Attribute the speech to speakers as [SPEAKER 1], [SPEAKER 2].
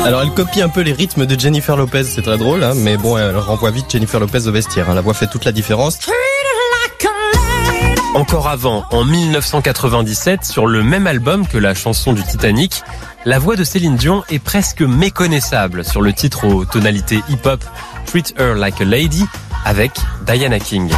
[SPEAKER 1] Alors elle copie un peu les rythmes de Jennifer Lopez, c'est très drôle, hein, mais bon, elle renvoie vite Jennifer Lopez au vestiaire. Hein, la voix fait toute la différence.
[SPEAKER 2] Encore avant, en 1997, sur le même album que la chanson du Titanic, la voix de Céline Dion est presque méconnaissable sur le titre aux tonalités hip-hop Treat Her Like a Lady avec Diana King.